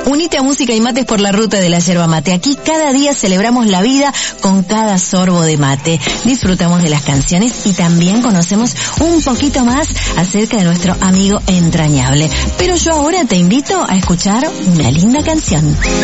Unite a Música y Mates por la ruta de la yerba mate. Aquí cada día celebramos la vida con cada sorbo de mate. Disfrutamos de las canciones y también conocemos un poquito más acerca de nuestro amigo entrañable. Pero yo ahora te invito a escuchar una linda canción.